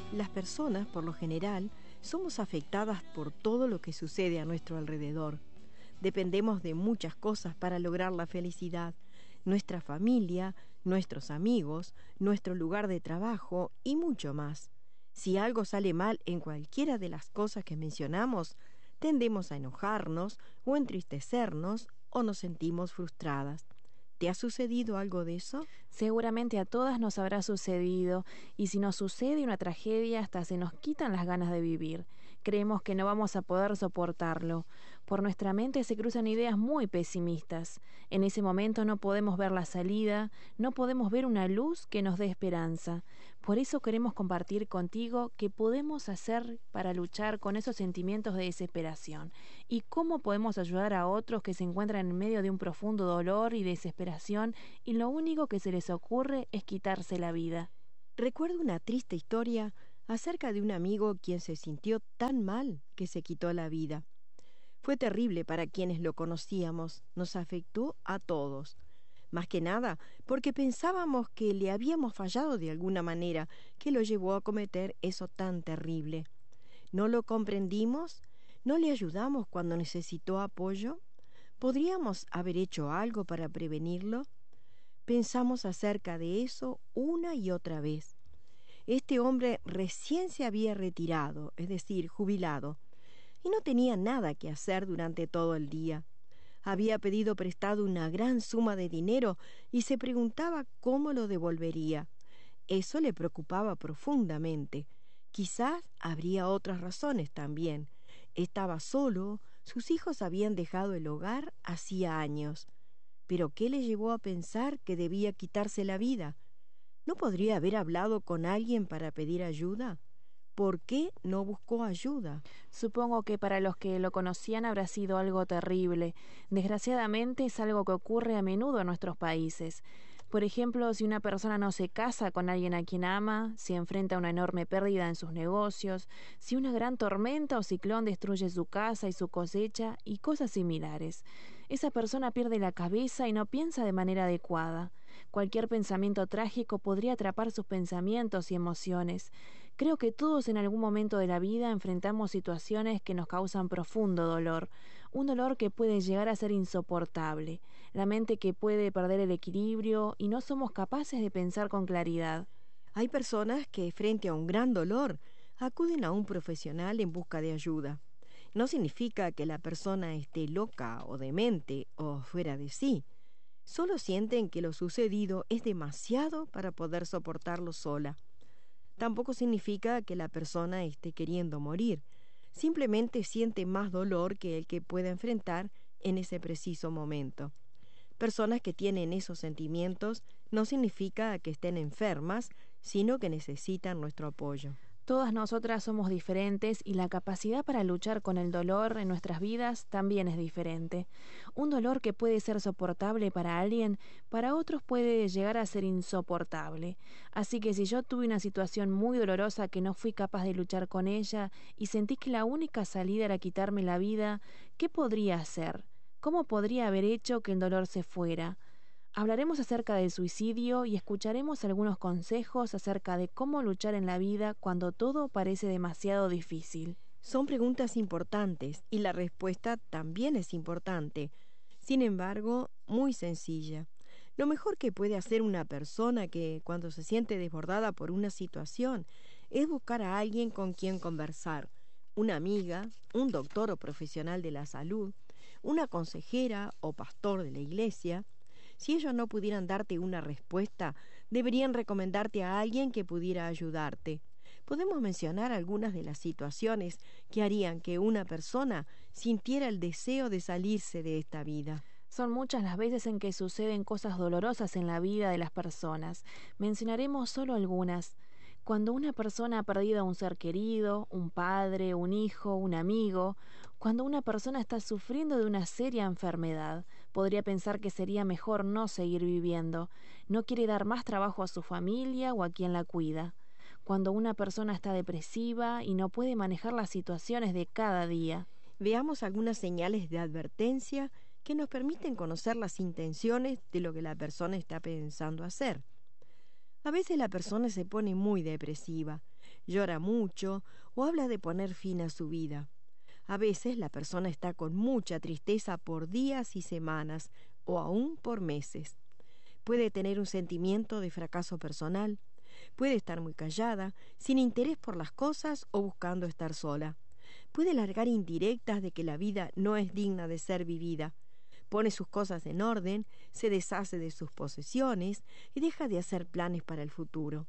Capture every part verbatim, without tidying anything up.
Las personas, por lo general, somos afectadas por todo lo que sucede a nuestro alrededor. Dependemos de muchas cosas para lograr la felicidad: nuestra familia, nuestros amigos, nuestro lugar de trabajo y mucho más. Si algo sale mal en cualquiera de las cosas que mencionamos, tendemos a enojarnos o entristecernos o nos sentimos frustradas. ¿Te ha sucedido algo de eso? Seguramente a todas nos habrá sucedido, y si nos sucede una tragedia hasta se nos quitan las ganas de vivir. Creemos que no vamos a poder soportarlo. Por nuestra mente se cruzan ideas muy pesimistas. En ese momento no podemos ver la salida, no podemos ver una luz que nos dé esperanza. Por eso queremos compartir contigo qué podemos hacer para luchar con esos sentimientos de desesperación y cómo podemos ayudar a otros que se encuentran en medio de un profundo dolor y desesperación y lo único que se les ocurre es quitarse la vida. Recuerdo una triste historia acerca de un amigo quien se sintió tan mal que se quitó la vida. Fue terrible para quienes lo conocíamos, nos afectó a todos. Más que nada porque pensábamos que le habíamos fallado de alguna manera que lo llevó a cometer eso tan terrible. ¿No lo comprendimos? ¿No le ayudamos cuando necesitó apoyo? ¿Podríamos haber hecho algo para prevenirlo? Pensamos acerca de eso una y otra vez. Este hombre recién se había retirado, es decir, jubilado, y no tenía nada que hacer durante todo el día. Había pedido prestado una gran suma de dinero y se preguntaba cómo lo devolvería. Eso le preocupaba profundamente. Quizás habría otras razones también. Estaba solo, sus hijos habían dejado el hogar hacía años. ¿Pero qué le llevó a pensar que debía quitarse la vida? ¿No podría haber hablado con alguien para pedir ayuda? ¿Por qué no buscó ayuda? Supongo que para los que lo conocían habrá sido algo terrible. Desgraciadamente es algo que ocurre a menudo en nuestros países. Por ejemplo, si una persona no se casa con alguien a quien ama, si enfrenta una enorme pérdida en sus negocios, si una gran tormenta o ciclón destruye su casa y su cosecha y cosas similares. Esa persona pierde la cabeza y no piensa de manera adecuada. Cualquier pensamiento trágico podría atrapar sus pensamientos y emociones. Creo que todos en algún momento de la vida enfrentamos situaciones que nos causan profundo dolor, un dolor que puede llegar a ser insoportable, la mente que puede perder el equilibrio y no somos capaces de pensar con claridad. Hay personas que frente a un gran dolor acuden a un profesional en busca de ayuda. No significa que la persona esté loca o demente o fuera de sí. Solo sienten que lo sucedido es demasiado para poder soportarlo sola. Tampoco significa que la persona esté queriendo morir. Simplemente siente más dolor que el que pueda enfrentar en ese preciso momento. Personas que tienen esos sentimientos no significa que estén enfermas, sino que necesitan nuestro apoyo. Todas nosotras somos diferentes y la capacidad para luchar con el dolor en nuestras vidas también es diferente. Un dolor que puede ser soportable para alguien, para otros puede llegar a ser insoportable. Así que si yo tuve una situación muy dolorosa que no fui capaz de luchar con ella y sentí que la única salida era quitarme la vida, ¿qué podría hacer? ¿Cómo podría haber hecho que el dolor se fuera? Hablaremos acerca del suicidio y escucharemos algunos consejos acerca de cómo luchar en la vida cuando todo parece demasiado difícil. Son preguntas importantes y la respuesta también es importante. Sin embargo, muy sencilla. Lo mejor que puede hacer una persona que, cuando se siente desbordada por una situación, es buscar a alguien con quien conversar. Una amiga, un doctor o profesional de la salud, una consejera o pastor de la iglesia. Si ellos no pudieran darte una respuesta, deberían recomendarte a alguien que pudiera ayudarte. Podemos mencionar algunas de las situaciones que harían que una persona sintiera el deseo de salirse de esta vida. Son muchas las veces en que suceden cosas dolorosas en la vida de las personas. Mencionaremos solo algunas. Cuando una persona ha perdido a un ser querido, un padre, un hijo, un amigo, cuando una persona está sufriendo de una seria enfermedad, podría pensar que sería mejor no seguir viviendo, no quiere dar más trabajo a su familia o a quien la cuida. Cuando una persona está depresiva y no puede manejar las situaciones de cada día. Veamos algunas señales de advertencia que nos permiten conocer las intenciones de lo que la persona está pensando hacer. A veces la persona se pone muy depresiva. llora mucho o habla de poner fin a su vida. A veces la persona está con mucha tristeza por días y semanas o aún por meses. Puede tener un sentimiento de fracaso personal, puede estar muy callada, sin interés por las cosas o buscando estar sola. Puede largar indirectas de que la vida no es digna de ser vivida. Pone sus cosas en orden, se deshace de sus posesiones y deja de hacer planes para el futuro.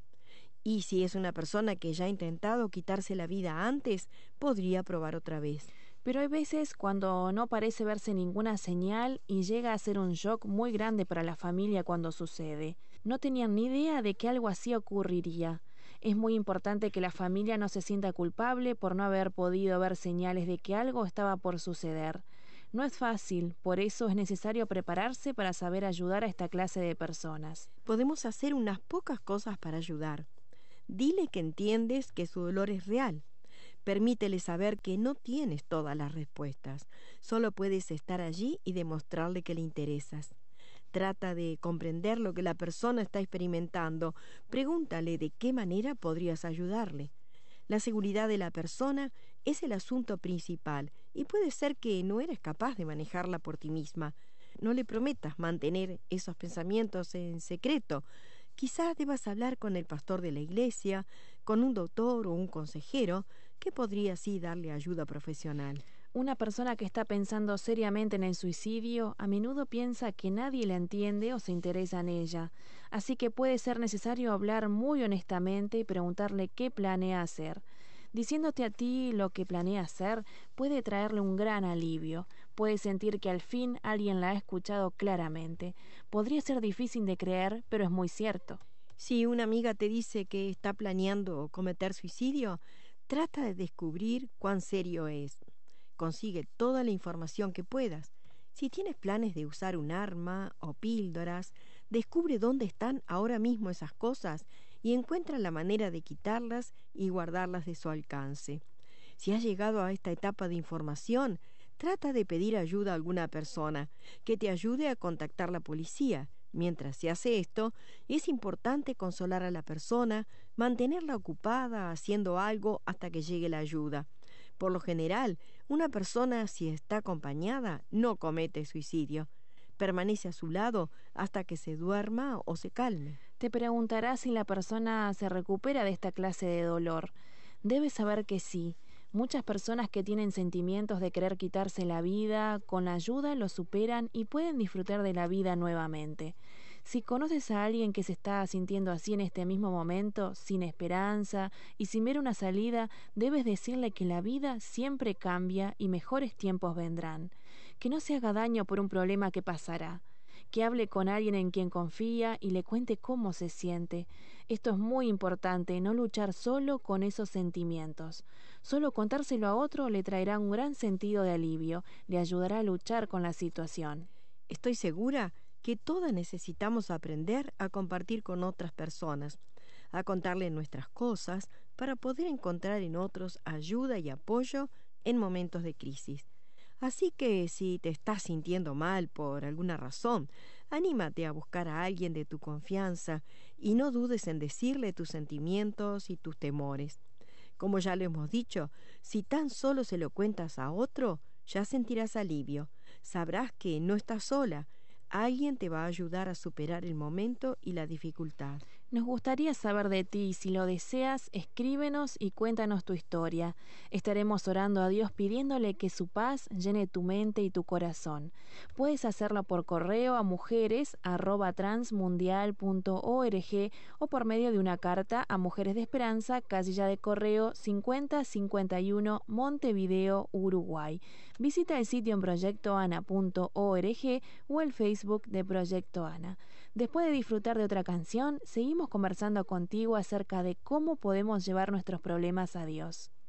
Y si es una persona que ya ha intentado quitarse la vida antes, podría probar otra vez. Pero hay veces cuando no parece verse ninguna señal y llega a ser un shock muy grande para la familia cuando sucede. No tenían ni idea de que algo así ocurriría. Es muy importante que la familia no se sienta culpable por no haber podido ver señales de que algo estaba por suceder. No es fácil, por eso es necesario prepararse para saber ayudar a esta clase de personas. Podemos hacer unas pocas cosas para ayudar. Dile que entiendes que su dolor es real. Permítele saber que no tienes todas las respuestas. Solo puedes estar allí y demostrarle que le interesas. Trata de comprender lo que la persona está experimentando. Pregúntale de qué manera podrías ayudarle. La seguridad de la persona es el asunto principal y puede ser que no eres capaz de manejarla por ti misma. No le prometas mantener esos pensamientos en secreto. Quizás debas hablar con el pastor de la iglesia, con un doctor o un consejero, que podría así darle ayuda profesional. Una persona que está pensando seriamente en el suicidio a menudo piensa que nadie la entiende o se interesa en ella, así que puede ser necesario hablar muy honestamente y preguntarle qué planea hacer. Diciéndote a ti lo que planea hacer puede traerle un gran alivio. Puede sentir que al fin alguien la ha escuchado claramente. Podría ser difícil de creer, pero es muy cierto. Si una amiga te dice que está planeando cometer suicidio, trata de descubrir cuán serio es. Consigue toda la información que puedas. Si tienes planes de usar un arma o píldoras, descubre dónde están ahora mismo esas cosas y encuentra la manera de quitarlas y guardarlas de su alcance. Si has llegado a esta etapa de información, trata de pedir ayuda a alguna persona que te ayude a contactar la policía. Mientras se hace esto, es importante consolar a la persona, mantenerla ocupada haciendo algo hasta que llegue la ayuda. Por lo general, una persona, si está acompañada, no comete suicidio. Permanece a su lado hasta que se duerma o se calme. Te preguntarás si la persona se recupera de esta clase de dolor. Debes saber que sí. Muchas personas que tienen sentimientos de querer quitarse la vida, con la ayuda lo superan y pueden disfrutar de la vida nuevamente. Si conoces a alguien que se está sintiendo así en este mismo momento, sin esperanza y sin ver una salida, debes decirle que la vida siempre cambia y mejores tiempos vendrán. Que no se haga daño por un problema que pasará. Que hable con alguien en quien confía y le cuente cómo se siente. Esto es muy importante, no luchar solo con esos sentimientos. Solo contárselo a otro le traerá un gran sentido de alivio, le ayudará a luchar con la situación. Estoy segura que todas necesitamos aprender a compartir con otras personas, a contarle nuestras cosas para poder encontrar en otros ayuda y apoyo en momentos de crisis. Así que si te estás sintiendo mal por alguna razón, anímate a buscar a alguien de tu confianza y no dudes en decirle tus sentimientos y tus temores. Como ya lo hemos dicho, si tan solo se lo cuentas a otro, ya sentirás alivio. Sabrás que no estás sola. Alguien te va a ayudar a superar el momento y la dificultad. Nos gustaría saber de ti. Si lo deseas, escríbenos y cuéntanos tu historia. Estaremos orando a Dios pidiéndole que su paz llene tu mente y tu corazón. Puedes hacerlo por correo a mujeres arroba transmundial punto org o por medio de una carta a Mujeres de Esperanza, casilla de correo cincuenta cincuenta y uno, Montevideo, Uruguay. Visita el sitio en proyecto ana punto org o el Facebook de Proyecto Ana. Después de disfrutar de otra canción, seguimos conversando contigo acerca de cómo podemos llevar nuestros problemas a Dios.